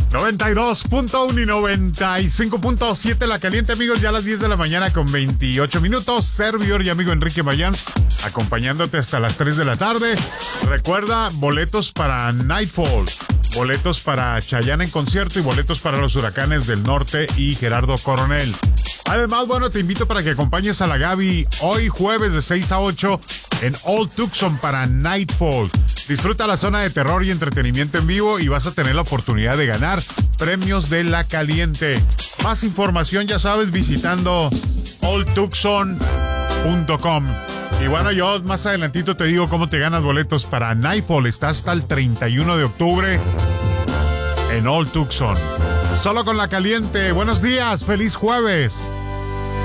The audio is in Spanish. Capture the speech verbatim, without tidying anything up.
noventa y dos punto uno y noventa y cinco punto siete La Caliente, amigos, ya a las diez de la mañana con veintiocho minutos. Servidor y amigo Enrique Mayans, acompañándote hasta las tres de la tarde. Recuerda, boletos para Nightfall, boletos para Chayanne en concierto y boletos para los Huracanes del Norte y Gerardo Coronel. Además, bueno, te invito para que acompañes a la Gaby hoy jueves de seis a ocho en Old Tucson para Nightfall. Disfruta la zona de terror y entretenimiento en vivo y vas a tener la oportunidad de ganar premios de La Caliente. Más información, ya sabes, visitando old tucson punto com. Y bueno, yo más adelantito te digo cómo te ganas boletos para Nightfall. Está hasta el treinta y uno de octubre en Old Tucson. Solo con La Caliente. Buenos días, feliz jueves.